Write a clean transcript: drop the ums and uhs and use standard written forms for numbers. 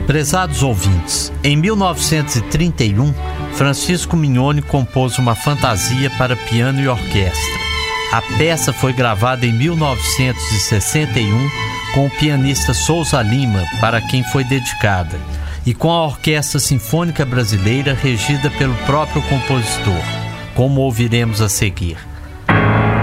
Prezados ouvintes, em 1931, Francisco Mignone compôs uma fantasia para piano e orquestra. A peça foi gravada em 1961 com o pianista Souza Lima, para quem foi dedicada, e com a Orquestra Sinfônica Brasileira regida pelo próprio compositor, como ouviremos a seguir.